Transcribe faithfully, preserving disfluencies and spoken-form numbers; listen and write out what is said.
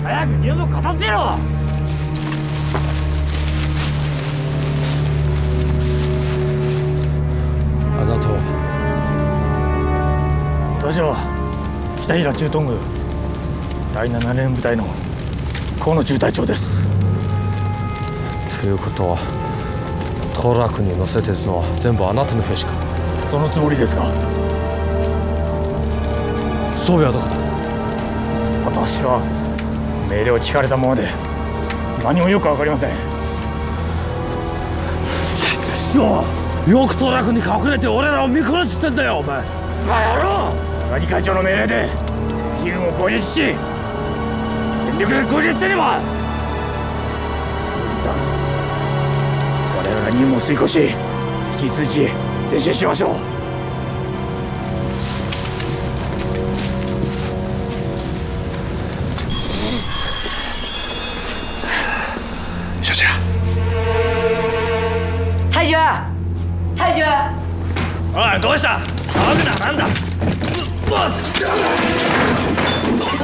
早く入の片付けろ。 あなたは？ 私は北平駐屯軍だいなな連部隊の河野中隊長です。 ということはトラックに乗せてるのは全部あなたの兵士か？ そのつもりですが。 装備はどこだ？ 私は命令を聞かれたままで何もよく分かりません。 よくトラックに隠れて俺らを見殺してんだよお前。 バカ野郎！高木会長の命令で敵軍を攻撃し全力で攻撃してればおじさん我々が任務を遂行し引き続き前進しましょう。 小姐， 太君，太君， おいどうした？騒ぐな。なんだ？うっ